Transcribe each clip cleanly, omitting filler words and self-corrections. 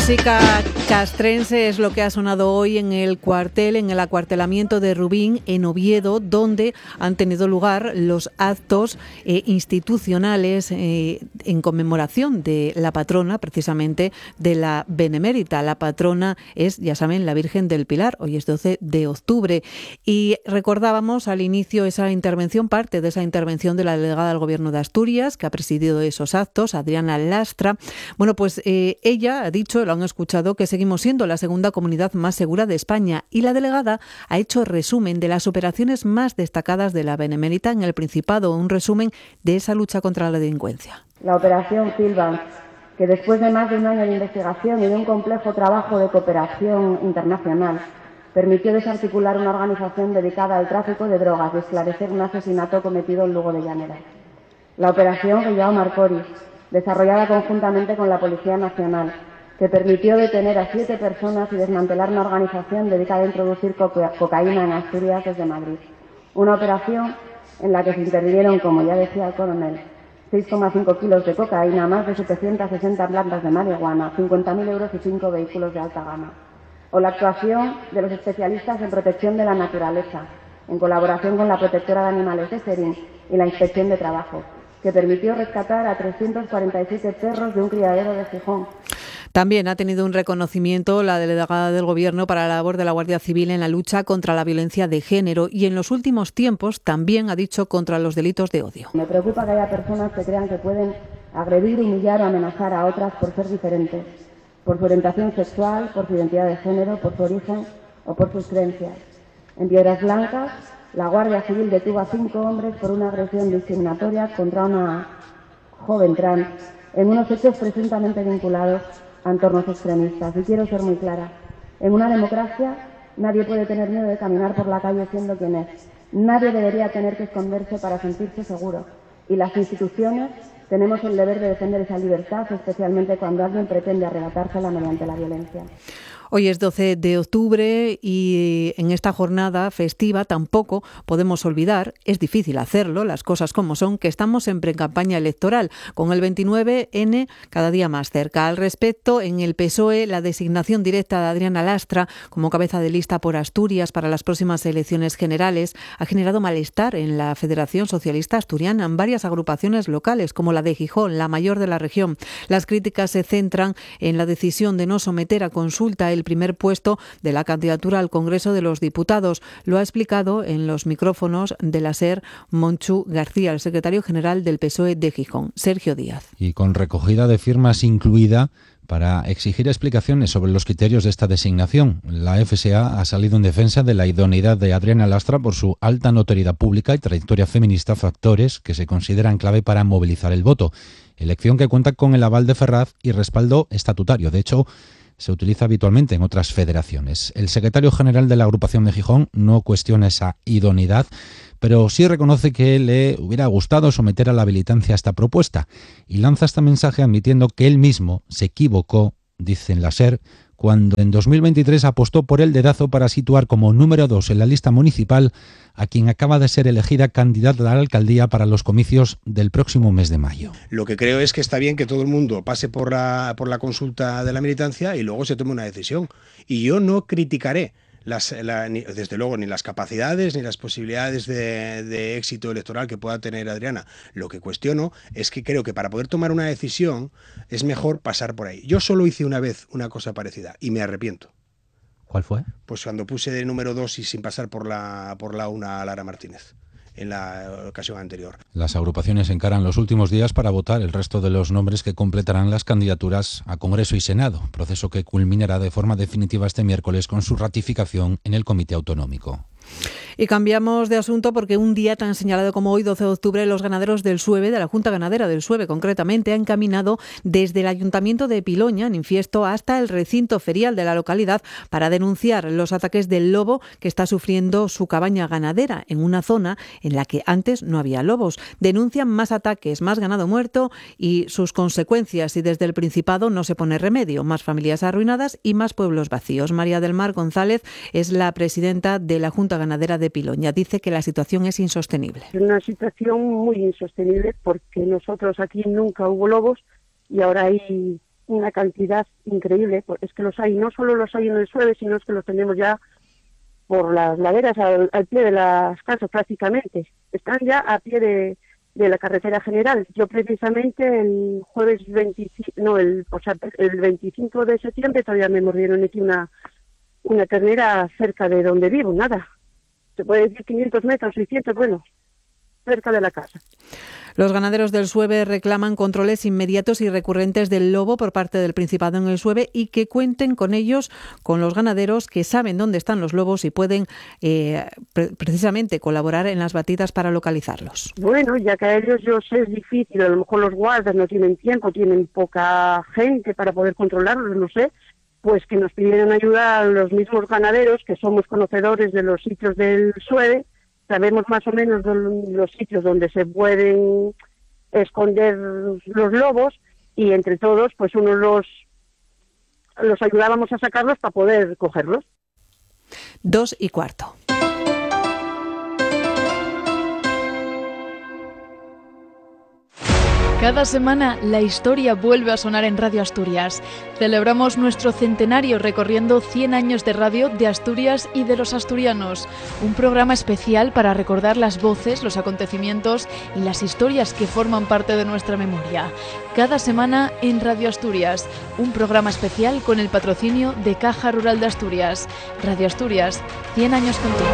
Música castrense es lo que ha sonado hoy en el cuartel, en el acuartelamiento de Rubín, en Oviedo, donde han tenido lugar los actos institucionales en conmemoración de la patrona, precisamente de la Benemérita. La patrona es, ya saben, la Virgen del Pilar. Hoy es 12 de octubre. Y recordábamos al inicio esa intervención, parte de esa intervención de la delegada del Gobierno de Asturias, que ha presidido esos actos, Adriana Lastra. Bueno, pues ella ha dicho, lo han escuchado, que seguimos siendo la segunda comunidad más segura de España, y la delegada ha hecho resumen de las operaciones más destacadas de la Benemérita en el Principado, un resumen de esa lucha contra la delincuencia. La operación Pilbans, que después de más de un año de investigación y de un complejo trabajo de cooperación internacional, permitió desarticular una organización dedicada al tráfico de drogas y esclarecer un asesinato cometido en Lugo de Llanera. La operación Rillao Marcoris, desarrollada conjuntamente con la Policía Nacional, que permitió detener a 7 personas y desmantelar una organización dedicada a introducir cocaína en Asturias desde Madrid. Una operación en la que se intervinieron, como ya decía el coronel, 6,5 kilos de cocaína, más de 760 plantas de marihuana, 50.000 euros y 5 vehículos de alta gama. O la actuación de los especialistas en protección de la naturaleza, en colaboración con la Protectora de Animales de Serín y la Inspección de Trabajo, que permitió rescatar a 347 perros de un criadero de Gijón. También ha tenido un reconocimiento la delegada del Gobierno para la labor de la Guardia Civil en la lucha contra la violencia de género y en los últimos tiempos también ha dicho contra los delitos de odio. Me preocupa que haya personas que crean que pueden agredir, humillar o amenazar a otras por ser diferentes, por su orientación sexual, por su identidad de género, por su origen o por sus creencias. En Piedras Blancas, la Guardia Civil detuvo a 5 hombres por una agresión discriminatoria contra una joven trans en unos hechos presuntamente vinculados a entornos extremistas. Y quiero ser muy clara. En una democracia nadie puede tener miedo de caminar por la calle siendo quien es. Nadie debería tener que esconderse para sentirse seguro. Y las instituciones tenemos el deber de defender esa libertad, especialmente cuando alguien pretende arrebatársela mediante la violencia. Hoy es 12 de octubre y en esta jornada festiva tampoco podemos olvidar, es difícil hacerlo, las cosas como son, que estamos en precampaña electoral, con el 29N cada día más cerca. Al respecto, en el PSOE, la designación directa de Adriana Lastra como cabeza de lista por Asturias para las próximas elecciones generales ha generado malestar en la Federación Socialista Asturiana, en varias agrupaciones locales, como la de Gijón, la mayor de la región. Las críticas se centran en la decisión de no someter a consulta el primer puesto de la candidatura al Congreso de los Diputados. Lo ha explicado en los micrófonos de la SER Monchu García, el secretario general del PSOE de Gijón, Sergio Díaz. Y con recogida de firmas incluida para exigir explicaciones sobre los criterios de esta designación. La FSA ha salido en defensa de la idoneidad de Adriana Lastra por su alta notoriedad pública y trayectoria feminista, factores que se consideran clave para movilizar el voto. Elección que cuenta con el aval de Ferraz y respaldo estatutario. De hecho, se utiliza habitualmente en otras federaciones. El secretario general de la agrupación de Gijón no cuestiona esa idoneidad, pero sí reconoce que le hubiera gustado someter a la militancia esta propuesta y lanza este mensaje admitiendo que él mismo se equivocó, dice en la SER, cuando en 2023 apostó por el dedazo para situar como número 2 en la lista municipal a quien acaba de ser elegida candidata a la alcaldía para los comicios del próximo mes de mayo. Lo que creo es que está bien que todo el mundo pase por la consulta de la militancia y luego se tome una decisión. Y yo no criticaré desde luego ni las capacidades ni las posibilidades de éxito electoral que pueda tener Adriana. Lo que cuestiono es que creo que para poder tomar una decisión es mejor pasar por ahí. Yo solo hice una vez una cosa parecida y me arrepiento. ¿Cuál fue? Pues cuando puse de número 2 y sin pasar por la 1 a Lara Martínez en la ocasión anterior. Las agrupaciones encaran los últimos días para votar el resto de los nombres que completarán las candidaturas a Congreso y Senado, proceso que culminará de forma definitiva este miércoles con su ratificación en el Comité Autonómico. Y cambiamos de asunto porque un día tan señalado como hoy, 12 de octubre, los ganaderos del Sueve, de la Junta Ganadera del Sueve concretamente, han caminado desde el Ayuntamiento de Piloña, en Infiesto, hasta el recinto ferial de la localidad para denunciar los ataques del lobo que está sufriendo su cabaña ganadera en una zona en la que antes no había lobos. Denuncian más ataques, más ganado muerto y sus consecuencias, y desde el Principado no se pone remedio. Más familias arruinadas y más pueblos vacíos. María del Mar González es la presidenta de la Junta Ganadera de Piloña. Dice que la situación es insostenible. Es una situación muy insostenible porque nosotros aquí nunca hubo lobos y ahora hay una cantidad increíble, es que los hay, no solo los hay en el SUEVE, sino es que los tenemos ya por las laderas al pie de las casas prácticamente. Están ya a pie de la carretera general. Yo precisamente el jueves 25 de septiembre todavía me mordieron aquí una ternera cerca de donde vivo, nada. Se puede decir 500 metros, 600, bueno, cerca de la casa. Los ganaderos del SUEVE reclaman controles inmediatos y recurrentes del lobo por parte del Principado en el SUEVE y que cuenten con ellos, con los ganaderos que saben dónde están los lobos y pueden precisamente colaborar en las batidas para localizarlos. Bueno, ya que a ellos yo sé es difícil, a lo mejor los guardas no tienen tiempo, tienen poca gente para poder controlarlos, no sé, pues que nos pidieran ayuda a los mismos ganaderos que somos conocedores de los sitios del SUEVE. Sabemos más o menos los sitios donde se pueden esconder los lobos y entre todos pues unos los ayudábamos a sacarlos para poder cogerlos. 2:15. Cada semana la historia vuelve a sonar en Radio Asturias. Celebramos nuestro centenario recorriendo 100 años de radio de Asturias y de los asturianos. Un programa especial para recordar las voces, los acontecimientos y las historias que forman parte de nuestra memoria. Cada semana en Radio Asturias, un programa especial con el patrocinio de Caja Rural de Asturias. Radio Asturias, 100 años contigo.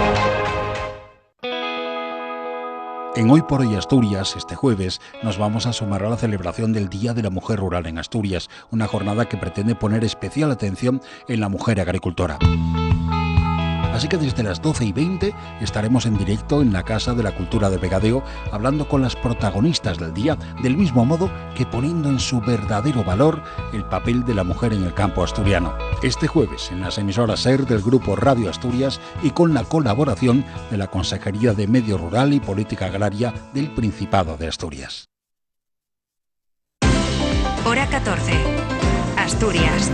En Hoy por Hoy Asturias, este jueves, nos vamos a sumar a la celebración del Día de la Mujer Rural en Asturias, una jornada que pretende poner especial atención en la mujer agricultora. Así que desde las 12:20 estaremos en directo en la Casa de la Cultura de Vegadeo, hablando con las protagonistas del día, del mismo modo que poniendo en su verdadero valor el papel de la mujer en el campo asturiano. Este jueves en las emisoras SER del Grupo Radio Asturias y con la colaboración de la Consejería de Medio Rural y Política Agraria del Principado de Asturias. Hora 14. Asturias.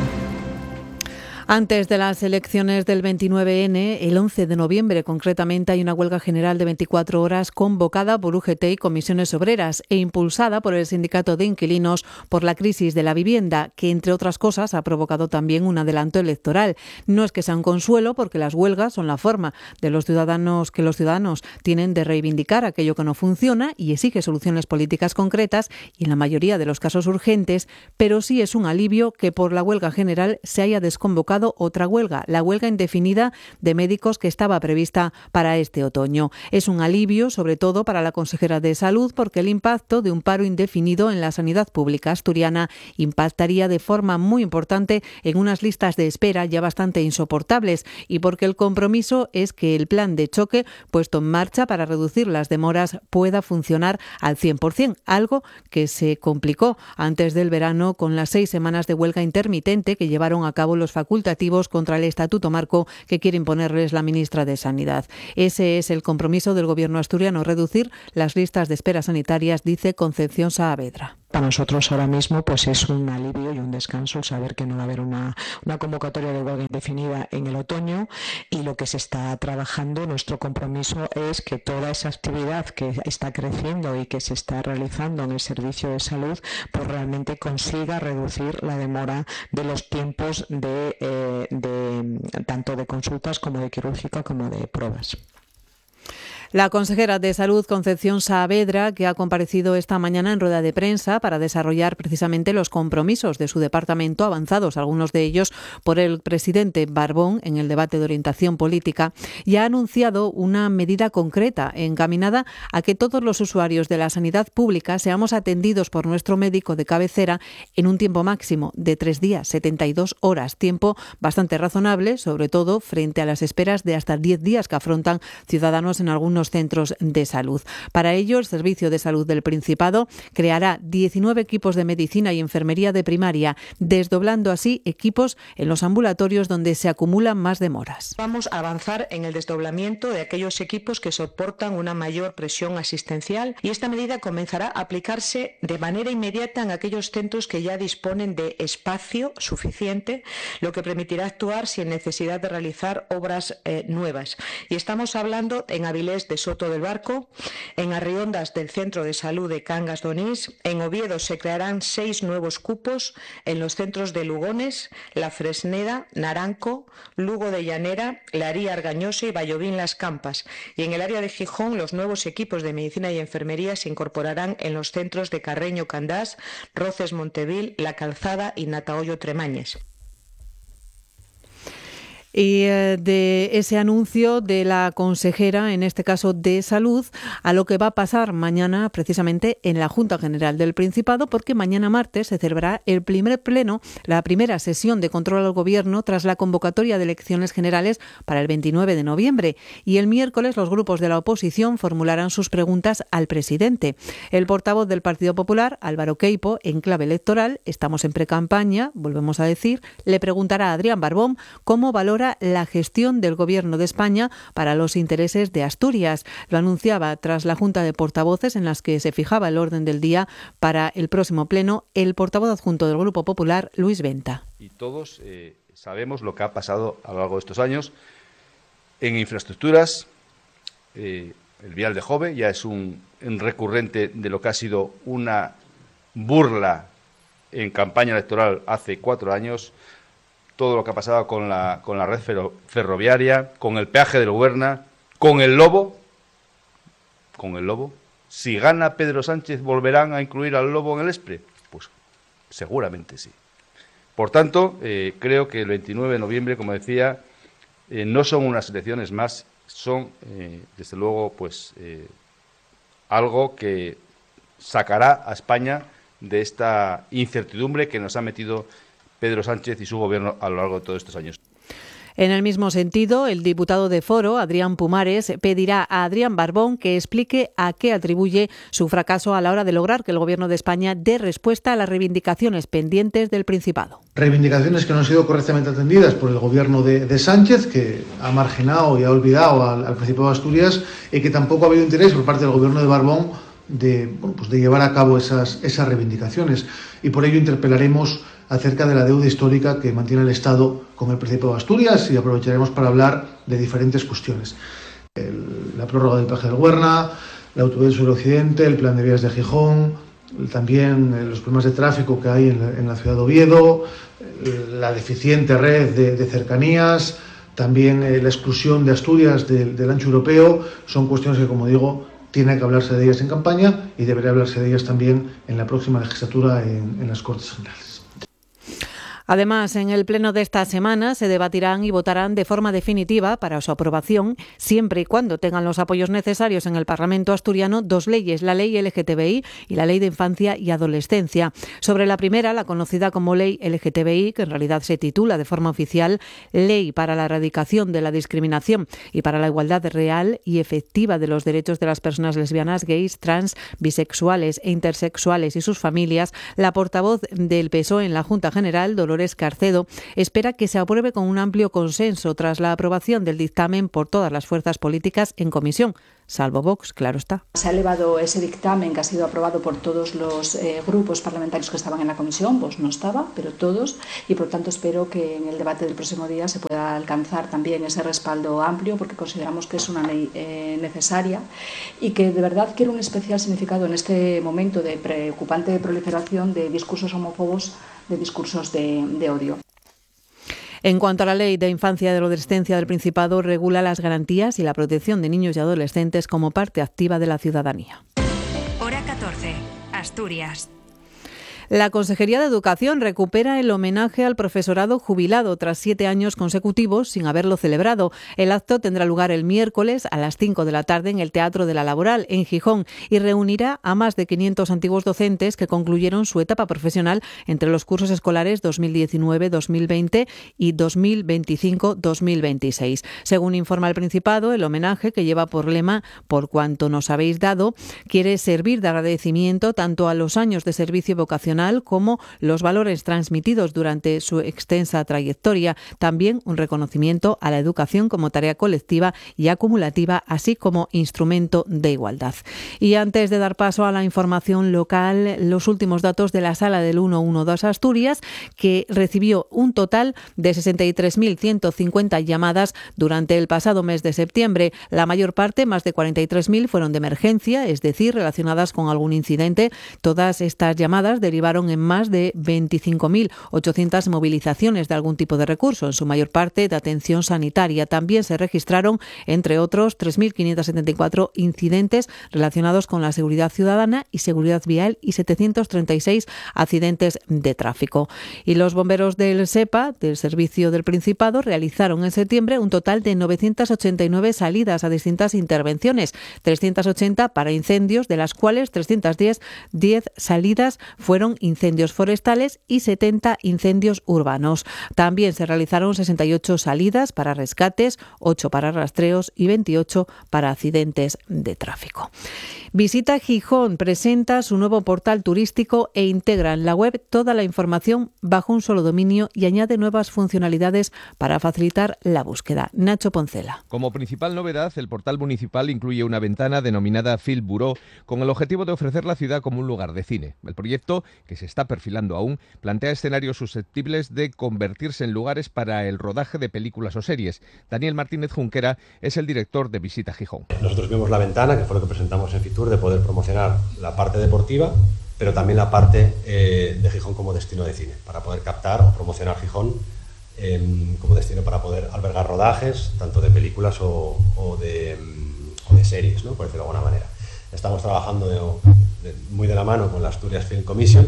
Antes de las elecciones del 29N, el 11 de noviembre concretamente, hay una huelga general de 24 horas convocada por UGT y comisiones obreras e impulsada por el Sindicato de Inquilinos por la crisis de la vivienda, que entre otras cosas ha provocado también un adelanto electoral. No es que sea un consuelo, porque las huelgas son la forma de los ciudadanos tienen de reivindicar aquello que no funciona y exige soluciones políticas concretas y en la mayoría de los casos urgentes, pero sí es un alivio que por la huelga general se haya desconvocado otra huelga, la huelga indefinida de médicos que estaba prevista para este otoño. Es un alivio, sobre todo para la consejera de Salud, porque el impacto de un paro indefinido en la sanidad pública asturiana impactaría de forma muy importante en unas listas de espera ya bastante insoportables y porque el compromiso es que el plan de choque puesto en marcha para reducir las demoras pueda funcionar al 100%, algo que se complicó antes del verano con las 6 semanas de huelga intermitente que llevaron a cabo los facultativos contra el Estatuto Marco que quiere imponerles la ministra de Sanidad. Ese es el compromiso del Gobierno asturiano, reducir las listas de espera sanitarias, dice Concepción Saavedra. Para nosotros ahora mismo pues es un alivio y un descanso el saber que no va a haber una convocatoria de huelga indefinida en el otoño y lo que se está trabajando, nuestro compromiso es que toda esa actividad que está creciendo y que se está realizando en el servicio de salud pues realmente consiga reducir la demora de los tiempos de tanto de consultas como de quirúrgica como de pruebas. La consejera de Salud, Concepción Saavedra, que ha comparecido esta mañana en rueda de prensa para desarrollar precisamente los compromisos de su departamento, avanzados algunos de ellos por el presidente Barbón en el debate de orientación política, y ha anunciado una medida concreta encaminada a que todos los usuarios de la sanidad pública seamos atendidos por nuestro médico de cabecera en un tiempo máximo de 3 días, 72 horas, tiempo bastante razonable, sobre todo frente a las esperas de hasta 10 días que afrontan ciudadanos en algunos centros de salud. Para ello, el Servicio de Salud del Principado creará 19 equipos de medicina y enfermería de primaria, desdoblando así equipos en los ambulatorios donde se acumulan más demoras. Vamos a avanzar en el desdoblamiento de aquellos equipos que soportan una mayor presión asistencial y esta medida comenzará a aplicarse de manera inmediata en aquellos centros que ya disponen de espacio suficiente, lo que permitirá actuar sin necesidad de realizar obras nuevas. Y estamos hablando en Avilés de Soto del Barco, en Arriondas del Centro de Salud de Cangas d'Onís, en Oviedo se crearán 6 nuevos cupos en los centros de Lugones, La Fresneda, Naranco, Lugo de Llanera, Laría Argañosa y Vallovín Las Campas, y en el área de Gijón los nuevos equipos de medicina y enfermería se incorporarán en los centros de Carreño Candás, Roces Montevil, La Calzada y Natahoyo Tremañes. Y de ese anuncio de la consejera, en este caso de Salud, a lo que va a pasar mañana precisamente en la Junta General del Principado, porque mañana martes se celebrará el primer pleno, la primera sesión de control al Gobierno tras la convocatoria de elecciones generales para el 29 de noviembre. Y el miércoles los grupos de la oposición formularán sus preguntas al presidente. El portavoz del Partido Popular, Álvaro Queipo, en clave electoral, estamos en precampaña, volvemos a decir, le preguntará a Adrián Barbón cómo valora la gestión del Gobierno de España para los intereses de Asturias. Lo anunciaba tras la Junta de Portavoces en las que se fijaba el orden del día para el próximo pleno el portavoz adjunto del Grupo Popular, Luis Venta. Y todos sabemos lo que ha pasado a lo largo de estos años en infraestructuras. El vial de Jove ya es un recurrente de lo que ha sido una burla en campaña electoral hace 4 años. Todo lo que ha pasado con la red ferroviaria, con el peaje del Huerna, con el Lobo. Si gana Pedro Sánchez, ¿volverán a incluir al Lobo en el ESPRE? Pues seguramente sí. Por tanto, creo que el 29 de noviembre, como decía, no son unas elecciones más, son, desde luego, pues algo que sacará a España de esta incertidumbre que nos ha metido Pedro Sánchez y su gobierno a lo largo de todos estos años. En el mismo sentido, el diputado de Foro, Adrián Pumares, pedirá a Adrián Barbón que explique a qué atribuye su fracaso a la hora de lograr que el Gobierno de España dé respuesta a las reivindicaciones pendientes del Principado. Reivindicaciones que no han sido correctamente atendidas por el Gobierno de Sánchez, que ha marginado y ha olvidado al Principado de Asturias, y que tampoco ha habido interés por parte del Gobierno de Barbón de llevar a cabo esas reivindicaciones. Y por ello interpelaremos acerca de la deuda histórica que mantiene el Estado con el Principado de Asturias y aprovecharemos para hablar de diferentes cuestiones. La prórroga del peaje del Huerna, la autovía suroccidente, el plan de vías de Gijón, también los problemas de tráfico que hay en la ciudad de Oviedo, la deficiente red de cercanías, también la exclusión de Asturias del ancho europeo. Son cuestiones que, como digo, tiene que hablarse de ellas en campaña y debería hablarse de ellas también en la próxima legislatura en las Cortes Generales. Además, en el pleno de esta semana se debatirán y votarán de forma definitiva para su aprobación, siempre y cuando tengan los apoyos necesarios en el Parlamento asturiano, 2 leyes, la Ley LGTBI y la Ley de Infancia y Adolescencia. Sobre la primera, la conocida como Ley LGTBI, que en realidad se titula de forma oficial Ley para la Erradicación de la Discriminación y para la Igualdad Real y Efectiva de los Derechos de las Personas Lesbianas, gays, trans, bisexuales e intersexuales y sus familias, la portavoz del PSOE en la Junta General, Dolores Carcedo, espera que se apruebe con un amplio consenso tras la aprobación del dictamen por todas las fuerzas políticas en comisión, salvo Vox, claro está. Se ha elevado ese dictamen que ha sido aprobado por todos los grupos parlamentarios que estaban en la comisión, Vox no estaba, pero todos, y por tanto espero que en el debate del próximo día se pueda alcanzar también ese respaldo amplio, porque consideramos que es una ley necesaria y que de verdad quiere un especial significado en este momento de preocupante proliferación de discursos homófobos, de discursos de odio. En cuanto a la Ley de Infancia y Adolescencia del Principado, regula las garantías y la protección de niños y adolescentes como parte activa de la ciudadanía. Hora 14, Asturias. La Consejería de Educación recupera el homenaje al profesorado jubilado tras 7 años consecutivos sin haberlo celebrado. El acto tendrá lugar el miércoles a las 5 de la tarde en el Teatro de la Laboral, en Gijón, y reunirá a más de 500 antiguos docentes que concluyeron su etapa profesional entre los cursos escolares 2019-2020 y 2025-2026. Según informa el Principado, el homenaje, que lleva por lema "Por cuanto nos habéis dado", quiere servir de agradecimiento tanto a los años de servicio vocacional profesional como los valores transmitidos durante su extensa trayectoria. También un reconocimiento a la educación como tarea colectiva y acumulativa, así como instrumento de igualdad. Y antes de dar paso a la información local, los últimos datos de la sala del 112 Asturias, que recibió un total de 63.150 llamadas durante el pasado mes de septiembre. La mayor parte, más de 43.000, fueron de emergencia, es decir, relacionadas con algún incidente. Todas estas llamadas derivaron en más de 25.800 movilizaciones de algún tipo de recurso, en su mayor parte de atención sanitaria. También se registraron, entre otros, 3.574 incidentes relacionados con la seguridad ciudadana y seguridad vial y 736 accidentes de tráfico. Y los bomberos del SEPA, del Servicio del Principado, realizaron en septiembre un total de 989 salidas a distintas intervenciones, 380 para incendios, de las cuales 310 salidas fueron incendios forestales y 70 incendios urbanos. También se realizaron 68 salidas para rescates, 8 para rastreos y 28 para accidentes de tráfico. Visita Gijón presenta su nuevo portal turístico e integra en la web toda la información bajo un solo dominio y añade nuevas funcionalidades para facilitar la búsqueda. Nacho Poncela. Como principal novedad, el portal municipal incluye una ventana denominada Film Bureau con el objetivo de ofrecer la ciudad como un lugar de cine. El proyecto, que se está perfilando aún, plantea escenarios susceptibles de convertirse en lugares para el rodaje de películas o series. Daniel Martínez Junquera es el director de Visita Gijón. Nosotros vimos la ventana, que fue lo que presentamos en Fitur, de poder promocionar la parte deportiva, pero también la parte de Gijón como destino de cine, para poder captar o promocionar Gijón como destino para poder albergar rodajes, tanto de películas o de series, ¿no? Por decirlo de alguna manera. Estamos trabajando muy de la mano con la Asturias Film Commission,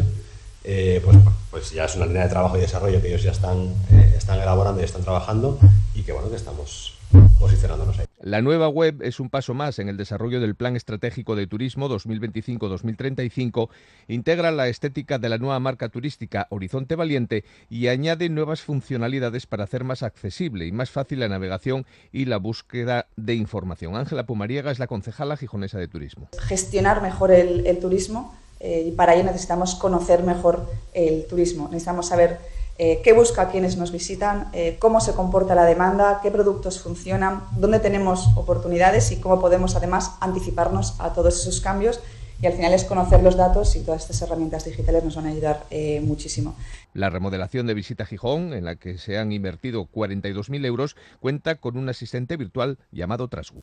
pues ya es una línea de trabajo y desarrollo que ellos ya están elaborando y están trabajando, y que bueno, que estamos posicionándonos ahí. La nueva web es un paso más en el desarrollo del Plan Estratégico de Turismo 2025-2035, integra la estética de la nueva marca turística Horizonte Valiente y añade nuevas funcionalidades para hacer más accesible y más fácil la navegación y la búsqueda de información. Ángela Pumariega es la concejala gijonesa de Turismo. Gestionar mejor el turismo, y para ello necesitamos conocer mejor el turismo. Necesitamos saber qué busca quienes nos visitan, cómo se comporta la demanda, qué productos funcionan, dónde tenemos oportunidades y cómo podemos además anticiparnos a todos esos cambios. Y al final es conocer los datos, y todas estas herramientas digitales nos van a ayudar muchísimo. La remodelación de Visita Gijón, en la que se han invertido 42.000 euros, cuenta con un asistente virtual llamado Trasgu.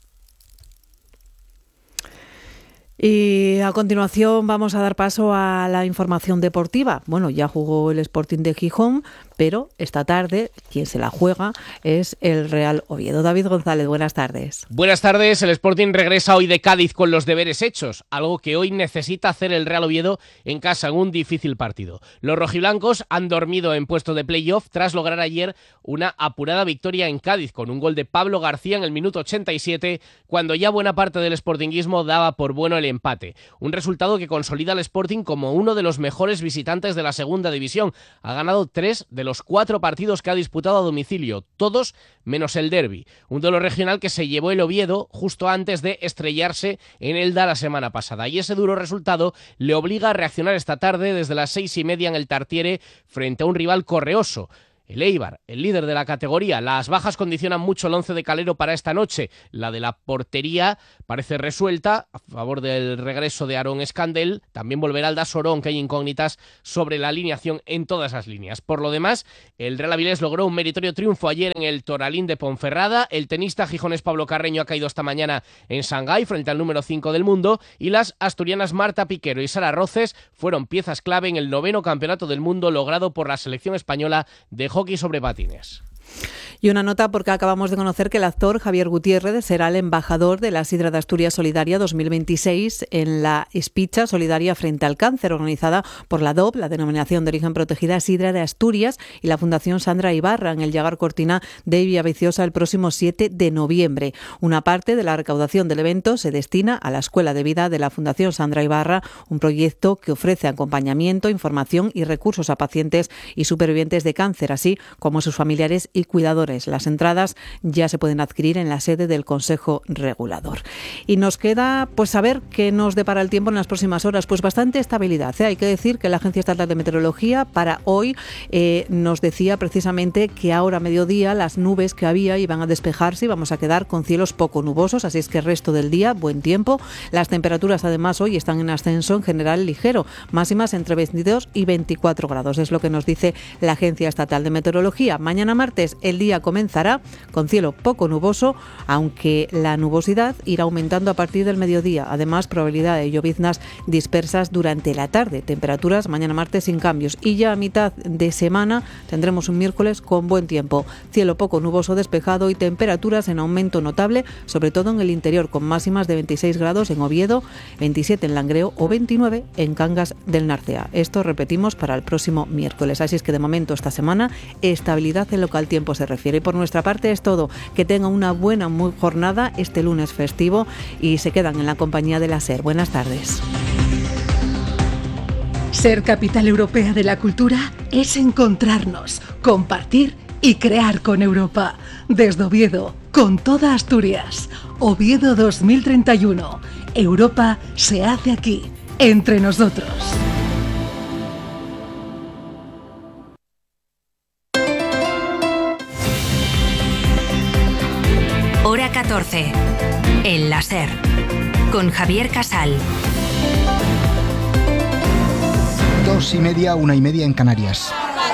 Y a continuación vamos a dar paso a la información deportiva. Bueno, ya jugó el Sporting de Gijón, pero esta tarde quien se la juega es el Real Oviedo. David González, buenas tardes. Buenas tardes. El Sporting regresa hoy de Cádiz con los deberes hechos, algo que hoy necesita hacer el Real Oviedo en casa en un difícil partido. Los rojiblancos han dormido en puesto de playoff tras lograr ayer una apurada victoria en Cádiz con un gol de Pablo García en el minuto 87, cuando ya buena parte del sportinguismo daba por bueno el empate. Un resultado que consolida al Sporting como uno de los mejores visitantes de la segunda división. Ha ganado 3 de los 4 partidos que ha disputado a domicilio, todos menos el derbi. Un duelo regional que se llevó el Oviedo justo antes de estrellarse en Elda la semana pasada. Y ese duro resultado le obliga a reaccionar esta tarde desde las 6:30 en el Tartiere frente a un rival correoso. El Eibar, el líder de la categoría. Las bajas condicionan mucho el once de Calero para esta noche. La de la portería parece resuelta a favor del regreso de Aarón Escandel. También volverá Alda Sorón, que hay incógnitas sobre la alineación en todas las líneas. Por lo demás, el Real Avilés logró un meritorio triunfo ayer en el Toralín de Ponferrada. El tenista gijonés Pablo Carreño ha caído esta mañana en Shanghái frente al número 5 del mundo. Y las asturianas Marta Piquero y Sara Roces fueron piezas clave en el 9º campeonato del mundo logrado por la selección española de hockey sobre patines. Y una nota porque acabamos de conocer que el actor Javier Gutiérrez será el embajador de la Sidra de Asturias Solidaria 2026 en la Espicha Solidaria frente al Cáncer, organizada por la DOP, la Denominación de Origen Protegida Sidra de Asturias, y la Fundación Sandra Ibarra en el Llagar Cortina de Villaviciosa el próximo 7 de noviembre. Una parte de la recaudación del evento se destina a la Escuela de Vida de la Fundación Sandra Ibarra, un proyecto que ofrece acompañamiento, información y recursos a pacientes y supervivientes de cáncer, así como a sus familiares y cuidadores. espectadores. Las entradas ya se pueden adquirir en la sede del Consejo Regulador. Y nos queda pues saber qué nos depara el tiempo en las próximas horas. Pues bastante estabilidad, ¿eh? Hay que decir que la Agencia Estatal de Meteorología para hoy nos decía precisamente que ahora a mediodía las nubes que había iban a despejarse y vamos a quedar con cielos poco nubosos, así es que el resto del día buen tiempo. Las temperaturas además hoy están en ascenso en general ligero, máximas entre 22 y 24 grados, es lo que nos dice la Agencia Estatal de Meteorología. Mañana martes el día comenzará con cielo poco nuboso, aunque la nubosidad irá aumentando a partir del mediodía. Además, probabilidad de lloviznas dispersas durante la tarde. Temperaturas mañana martes sin cambios. Y ya a mitad de semana tendremos un miércoles con buen tiempo. Cielo poco nuboso despejado y temperaturas en aumento notable, sobre todo en el interior, con máximas de 26 grados en Oviedo, 27 en Langreo o 29 en Cangas del Narcea. Esto repetimos para el próximo miércoles. Así es que de momento esta semana estabilidad en lo que al tiempo se refiere. Y por nuestra parte es todo. Que tengan una buena jornada este lunes festivo y se quedan en la compañía de la SER. Buenas tardes. Ser capital europea de la cultura es encontrarnos, compartir y crear con Europa. Desde Oviedo, con toda Asturias. Oviedo 2031. Europa se hace aquí, entre nosotros. Hora 14. El láser. Con Javier Casal. 2:30, 1:30 en Canarias.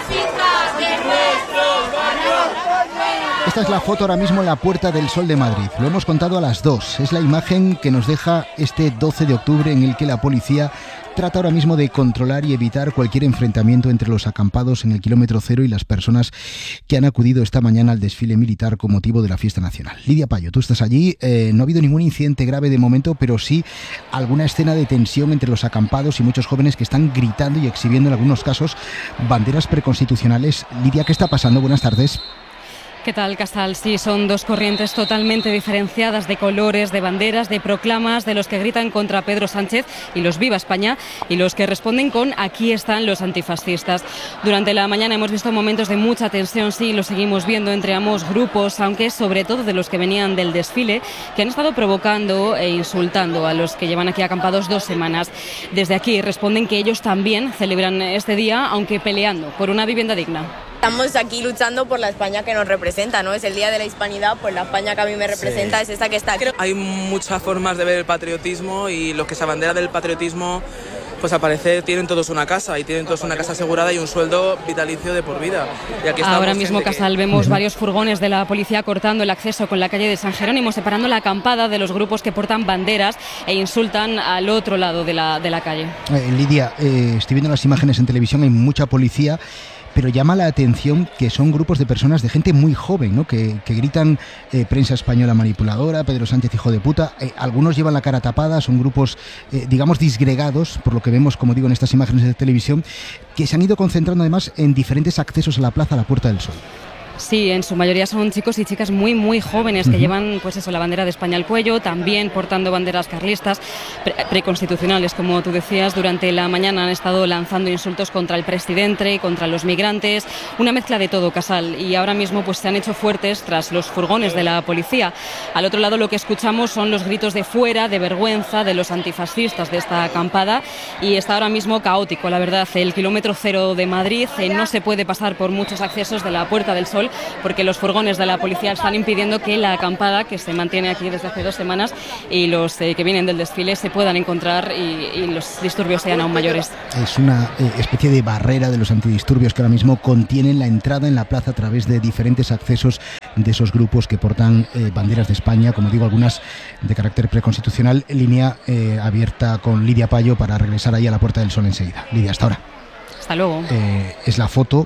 Esta es la foto ahora mismo en la Puerta del Sol de Madrid. Lo hemos contado a las 2. Es la imagen que nos deja este 12 de octubre en el que la policía trata ahora mismo de controlar y evitar cualquier enfrentamiento entre los acampados en el kilómetro cero y las personas que han acudido esta mañana al desfile militar con motivo de la fiesta nacional. Lidia Payo, tú estás allí. No ha habido ningún incidente grave de momento, pero sí alguna escena de tensión entre los acampados y muchos jóvenes que están gritando y exhibiendo en algunos casos banderas preconstitucionales. Lidia, ¿qué está pasando? Buenas tardes. ¿Qué tal, Casal? Sí, son dos corrientes totalmente diferenciadas de colores, de banderas, de proclamas, de los que gritan contra Pedro Sánchez y los Viva España y los que responden con aquí están los antifascistas. Durante la mañana hemos visto momentos de mucha tensión, sí, lo seguimos viendo entre ambos grupos, aunque sobre todo de los que venían del desfile, que han estado provocando e insultando a los que llevan aquí acampados 2 semanas. Desde aquí responden que ellos también celebran este día, aunque peleando por una vivienda digna. Estamos aquí luchando por la España que nos representa, ¿no? Es el Día de la Hispanidad, pues la España que a mí me representa es esta que está aquí. Hay muchas formas de ver el patriotismo y los que se abanderan del patriotismo, pues al parecer tienen todos una casa y tienen todos una casa asegurada y un sueldo vitalicio de por vida. Y aquí ahora mismo, Casal, vemos varios furgones de la policía cortando el acceso con la calle de San Jerónimo, separando la acampada de los grupos que portan banderas e insultan al otro lado de la calle. Lidia, estoy viendo las imágenes en televisión, hay mucha policía, pero llama la atención que son grupos de personas, de gente muy joven, ¿no? Que gritan prensa española manipuladora, Pedro Sánchez hijo de puta. Algunos llevan la cara tapada, son grupos, digamos, disgregados, por lo que vemos, como digo, en estas imágenes de televisión, que se han ido concentrando además en diferentes accesos a la plaza, a la Puerta del Sol. Sí, en su mayoría son chicos y chicas muy, muy jóvenes que llevan, pues eso, la bandera de España al cuello, también portando banderas carlistas, preconstitucionales, como tú decías. Durante la mañana han estado lanzando insultos contra el presidente, contra los migrantes, una mezcla de todo, Casal, y ahora mismo pues se han hecho fuertes tras los furgones de la policía. Al otro lado lo que escuchamos son los gritos de fuera, de vergüenza, de los antifascistas de esta acampada, y está ahora mismo caótico, la verdad. El kilómetro cero de Madrid no se puede pasar por muchos accesos de la Puerta del Sol, porque los furgones de la policía están impidiendo que la acampada, que se mantiene aquí desde hace 2 semanas, y los que vienen del desfile se puedan encontrar y los disturbios sean aún mayores. Es una especie de barrera de los antidisturbios que ahora mismo contienen la entrada en la plaza a través de diferentes accesos de esos grupos que portan banderas de España, como digo, algunas de carácter preconstitucional. Línea abierta con Lidia Payo para regresar ahí a la Puerta del Sol enseguida. Lidia, hasta ahora. Hasta luego. Es la foto.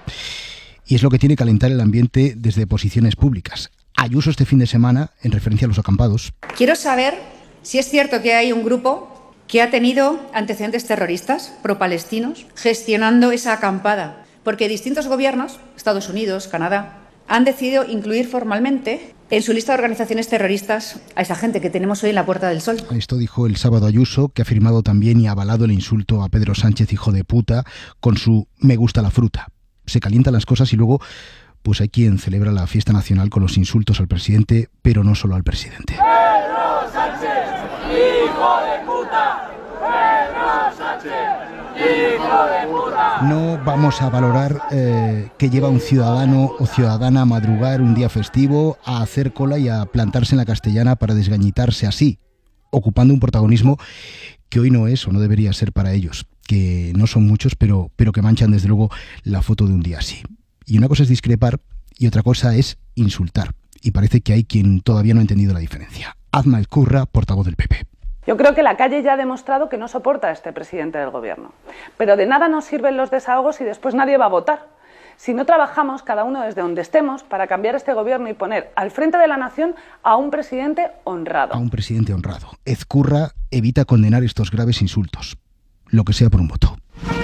Y es lo que tiene que calentar el ambiente desde posiciones públicas. Ayuso este fin de semana, en referencia a los acampados. Quiero saber si es cierto que hay un grupo que ha tenido antecedentes terroristas pro-palestinos gestionando esa acampada, porque distintos gobiernos, Estados Unidos, Canadá, han decidido incluir formalmente en su lista de organizaciones terroristas a esa gente que tenemos hoy en la Puerta del Sol. Esto dijo el sábado Ayuso, que ha firmado también y avalado el insulto a Pedro Sánchez hijo de puta con su "me gusta la fruta". Se calientan las cosas y luego pues hay quien celebra la fiesta nacional con los insultos al presidente, pero no solo al presidente. ¡Pedro Sánchez, hijo de puta! ¡Pedro Sánchez, hijo de puta! No vamos a valorar que lleva un ciudadano o ciudadana a madrugar un día festivo, a hacer cola y a plantarse en la Castellana para desgañitarse así, ocupando un protagonismo que hoy no es o no debería ser para ellos, que no son muchos, pero que manchan desde luego la foto de un día así. Y una cosa es discrepar y otra cosa es insultar. Y parece que hay quien todavía no ha entendido la diferencia. Azma El Curra, portavoz del PP. Yo creo que la calle ya ha demostrado que no soporta a este presidente del gobierno. Pero de nada nos sirven los desahogos y después nadie va a votar. Si no trabajamos cada uno desde donde estemos para cambiar este gobierno y poner al frente de la nación a un presidente honrado. A un presidente honrado. Ezcurra evita condenar estos graves insultos, lo que sea por un voto.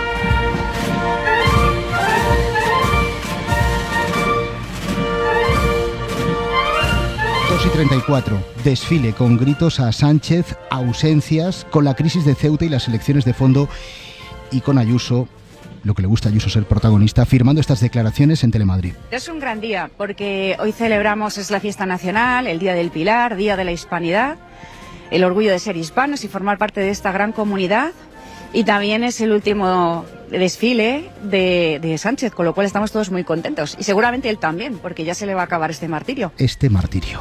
Y 34. Desfile con gritos a Sánchez, ausencias, con la crisis de Ceuta y las elecciones de fondo, y con Ayuso, lo que le gusta a Ayuso ser protagonista, firmando estas declaraciones en Telemadrid. Es un gran día porque hoy celebramos, es la fiesta nacional, el Día del Pilar, Día de la Hispanidad, el orgullo de ser hispanos y formar parte de esta gran comunidad, y también es el último desfile de Sánchez, con lo cual estamos todos muy contentos. Y seguramente él también, porque ya se le va a acabar este martirio. Este martirio.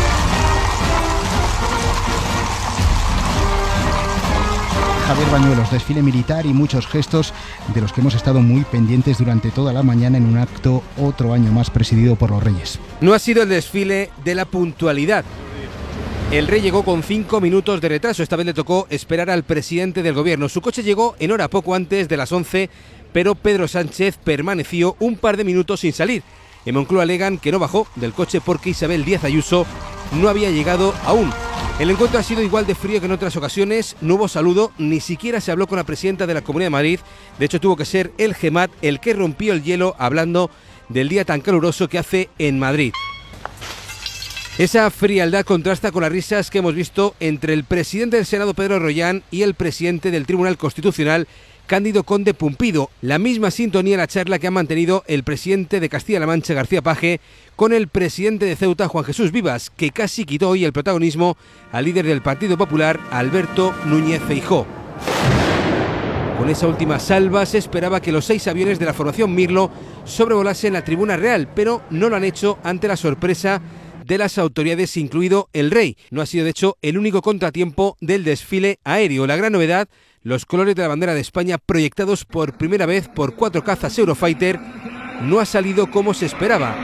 Javier Bañuelos, desfile militar y muchos gestos de los que hemos estado muy pendientes durante toda la mañana en un acto otro año más presidido por los Reyes. No ha sido el desfile de la puntualidad. El rey llegó con 5 minutos de retraso. Esta vez le tocó esperar al presidente del gobierno. Su coche llegó en hora poco antes de las 11, pero Pedro Sánchez permaneció un par de minutos sin salir. En Moncloa alegan que no bajó del coche porque Isabel Díaz Ayuso no había llegado aún. El encuentro ha sido igual de frío que en otras ocasiones. No hubo saludo, ni siquiera se habló con la presidenta de la Comunidad de Madrid. De hecho, tuvo que ser el GEMAT el que rompió el hielo hablando del día tan caluroso que hace en Madrid. Esa frialdad contrasta con las risas que hemos visto entre el presidente del Senado, Pedro Rollán, y el presidente del Tribunal Constitucional, Cándido Conde Pumpido. La misma sintonía en la charla que ha mantenido el presidente de Castilla-La Mancha, García Paje, con el presidente de Ceuta, Juan Jesús Vivas, que casi quitó hoy el protagonismo al líder del Partido Popular, Alberto Núñez Feijóo. Con esa última salva se esperaba que los 6 aviones de la formación Mirlo sobrevolasen la tribuna real, pero no lo han hecho ante la sorpresa de las autoridades, incluido el rey. No ha sido, de hecho, el único contratiempo del desfile aéreo. La gran novedad, los colores de la bandera de España proyectados por primera vez por 4 cazas Eurofighter, no ha salido como se esperaba.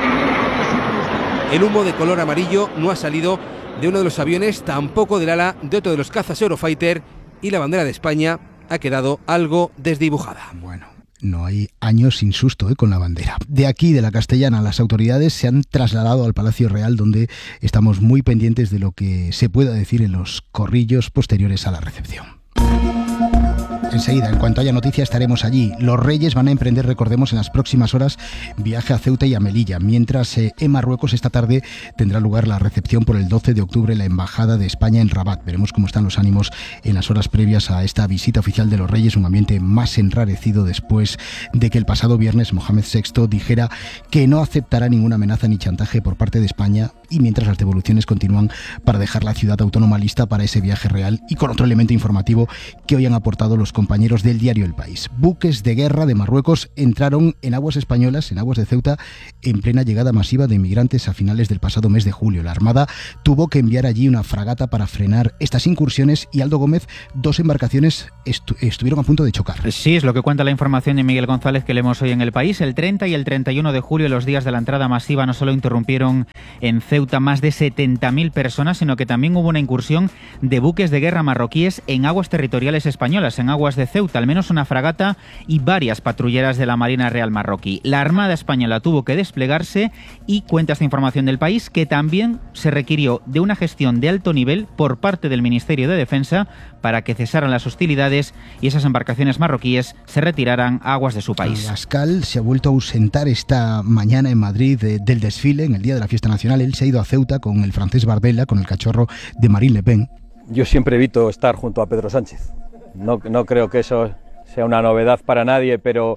El humo de color amarillo no ha salido de uno de los aviones, tampoco del ala de otro de los cazas Eurofighter, y la bandera de España ha quedado algo desdibujada. Bueno, no hay años sin susto con la bandera. De aquí, de la Castellana, las autoridades se han trasladado al Palacio Real, donde estamos muy pendientes de lo que se pueda decir en los corrillos posteriores a la recepción. Enseguida, en cuanto haya noticia, estaremos allí. Los Reyes van a emprender, recordemos, en las próximas horas viaje a Ceuta y a Melilla, mientras en Marruecos esta tarde tendrá lugar la recepción por el 12 de octubre en la Embajada de España en Rabat. Veremos cómo están los ánimos en las horas previas a esta visita oficial de los Reyes, un ambiente más enrarecido después de que el pasado viernes Mohamed VI dijera que no aceptará ninguna amenaza ni chantaje por parte de España, y mientras las devoluciones continúan para dejar la ciudad autónoma lista para ese viaje real, y con otro elemento informativo que hoy han aportado los compañeros del diario El País. Buques de guerra de Marruecos entraron en aguas españolas, en aguas de Ceuta, en plena llegada masiva de inmigrantes a finales del pasado mes de julio. La Armada tuvo que enviar allí una fragata para frenar estas incursiones, y Aldo Gómez, 2 embarcaciones estuvieron a punto de chocar. Sí, es lo que cuenta la información de Miguel González que leemos hoy en El País. El 30 y el 31 de julio, los días de la entrada masiva, no solo interrumpieron en Ceuta más de 70.000 personas, sino que también hubo una incursión de buques de guerra marroquíes en aguas territoriales españolas, en aguas de Ceuta, al menos una fragata y varias patrulleras de la Marina Real marroquí. La Armada Española tuvo que desplegarse, y cuenta esta información del País que también se requirió de una gestión de alto nivel por parte del Ministerio de Defensa para que cesaran las hostilidades y esas embarcaciones marroquíes se retiraran a aguas de su país. Abascal se ha vuelto a ausentar esta mañana en Madrid del desfile, en el día de la fiesta nacional. Él se ha ido a Ceuta con el francés Bardella, con el cachorro de Marine Le Pen. Yo siempre evito estar junto a Pedro Sánchez. No creo que eso sea una novedad para nadie, pero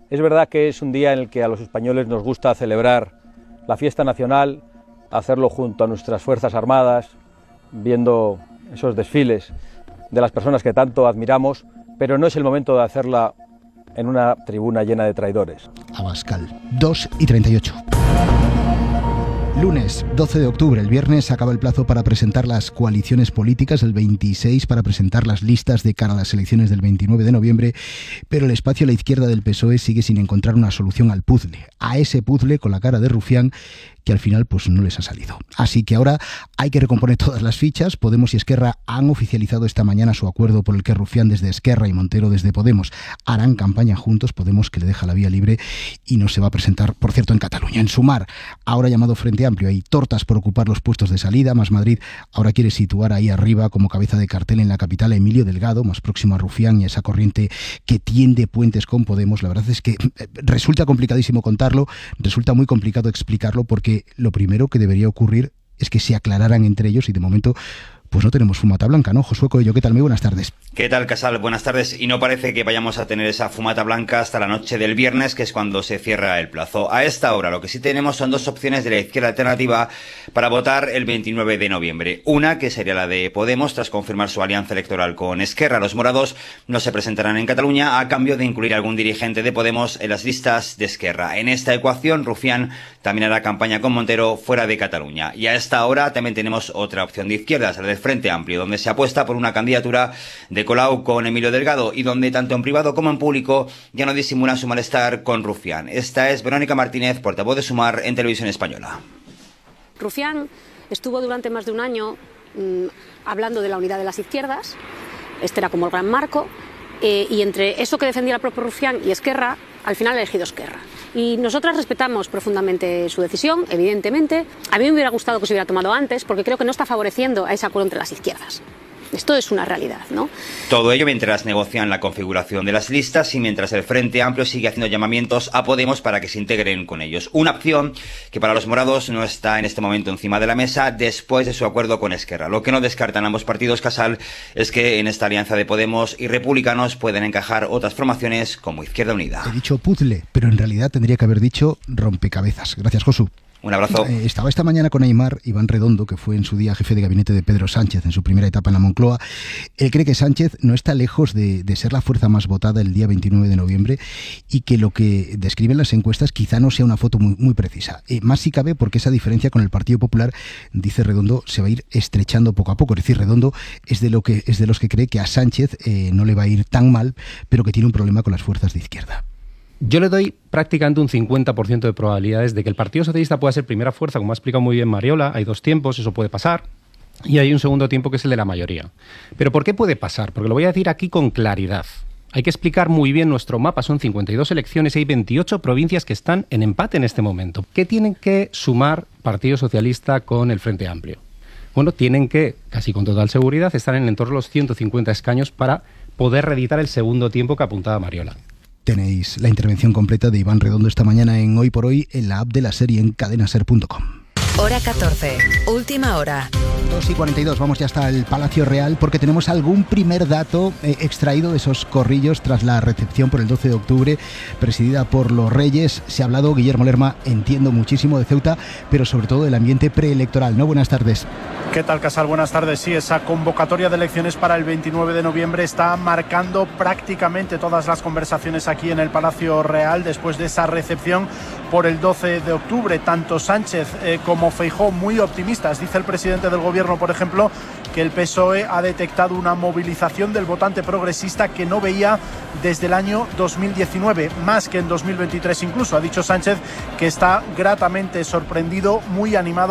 Es verdad que es un día en el que a los españoles nos gusta celebrar la fiesta nacional, hacerlo junto a nuestras Fuerzas Armadas, viendo esos desfiles de las personas que tanto admiramos, pero no es el momento de hacerla en una tribuna llena de traidores. Abascal, 2:38. Lunes 12 de octubre, el viernes acaba el plazo para presentar las coaliciones políticas, el 26 para presentar las listas de cara a las elecciones del 29 de noviembre, pero el espacio a la izquierda del PSOE sigue sin encontrar una solución al puzzle, a ese puzzle con la cara de Rufián que al final pues no les ha salido. Así que ahora hay que recomponer todas las fichas. Podemos y Esquerra han oficializado esta mañana su acuerdo por el que Rufián desde Esquerra y Montero desde Podemos harán campaña juntos. Podemos, que le deja la vía libre y no se va a presentar, por cierto, en Cataluña. En Sumar, ahora llamado Frente Amplio, hay tortas por ocupar los puestos de salida. Más Madrid ahora quiere situar ahí arriba como cabeza de cartel en la capital a Emilio Delgado, más próximo a Rufián y a esa corriente que tiende puentes con Podemos. La verdad es que resulta complicadísimo contarlo, resulta muy complicado explicarlo, porque lo primero que debería ocurrir es que se aclararan entre ellos y de momento pues no tenemos fumata blanca, ¿no? Josué Coello, ¿qué tal? Muy buenas tardes. ¿Qué tal, Casal? Buenas tardes. Y no parece que vayamos a tener esa fumata blanca hasta la noche del viernes, que es cuando se cierra el plazo. A esta hora lo que sí tenemos son dos opciones de la izquierda alternativa para votar el 29 de noviembre. Una, que sería la de Podemos, tras confirmar su alianza electoral con Esquerra. Los morados no se presentarán en Cataluña a cambio de incluir a algún dirigente de Podemos en las listas de Esquerra. En esta ecuación, Rufián también hará campaña con Montero fuera de Cataluña. Y a esta hora también tenemos otra opción de izquierdas, la del Frente Amplio, donde se apuesta por una candidatura de Colau con Emilio Delgado y donde tanto en privado como en público ya no disimulan su malestar con Rufián. Esta es Verónica Martínez, portavoz de Sumar en Televisión Española. Rufián estuvo durante más de un año hablando de la unidad de las izquierdas, este era como el gran marco, y entre eso que defendía el propio Rufián y Esquerra, al final ha elegido Esquerra. Y nosotras respetamos profundamente su decisión, evidentemente. A mí me hubiera gustado que se hubiera tomado antes, porque creo que no está favoreciendo a ese acuerdo entre las izquierdas. Esto es una realidad, ¿no? Todo ello mientras negocian la configuración de las listas y mientras el Frente Amplio sigue haciendo llamamientos a Podemos para que se integren con ellos. Una opción que para los morados no está en este momento encima de la mesa después de su acuerdo con Esquerra. Lo que no descartan ambos partidos, Casal, es que en esta alianza de Podemos y Republicanos pueden encajar otras formaciones como Izquierda Unida. He dicho puzzle, pero en realidad tendría que haber dicho rompecabezas. Gracias, Josu. Un abrazo. Estaba esta mañana con Aimar Iván Redondo, que fue en su día jefe de gabinete de Pedro Sánchez en su primera etapa en la Moncloa. Él cree que Sánchez no está lejos de ser la fuerza más votada el día 29 de noviembre y que lo que describen las encuestas quizá no sea una foto muy precisa. Más si cabe porque esa diferencia con el Partido Popular, dice Redondo, se va a ir estrechando poco a poco. Es decir, Redondo es de los que cree que a Sánchez no le va a ir tan mal, pero que tiene un problema con las fuerzas de izquierda. Yo le doy prácticamente un 50% de probabilidades de que el Partido Socialista pueda ser primera fuerza, como ha explicado muy bien Mariola. Hay dos tiempos, eso puede pasar. Y hay un segundo tiempo que es el de la mayoría. ¿Pero por qué puede pasar? Porque lo voy a decir aquí con claridad. Hay que explicar muy bien nuestro mapa. Son 52 elecciones y hay 28 provincias que están en empate en este momento. ¿Qué tienen que sumar Partido Socialista con el Frente Amplio? Bueno, tienen que, casi con total seguridad, estar en torno a los 150 escaños para poder reeditar el segundo tiempo que apuntaba Mariola. Tenéis la intervención completa de Iván Redondo esta mañana en Hoy por Hoy en la app de la serie en cadenaser.com. Hora 14, última hora. 2:42, vamos ya hasta el Palacio Real porque tenemos algún primer dato extraído de esos corrillos tras la recepción por el 12 de octubre presidida por los Reyes. Se ha hablado, Guillermo Lerma, entiendo muchísimo de Ceuta, pero sobre todo del ambiente preelectoral, ¿no? Buenas tardes. ¿Qué tal, Casal? Buenas tardes. Sí, esa convocatoria de elecciones para el 29 de noviembre está marcando prácticamente todas las conversaciones aquí en el Palacio Real después de esa recepción por el 12 de octubre. Tanto Sánchez como Feijóo muy optimistas. Dice el presidente del Gobierno, por ejemplo, que el PSOE ha detectado una movilización del votante progresista que no veía desde el año 2019, más que en 2023 incluso. Ha dicho Sánchez que está gratamente sorprendido, muy animado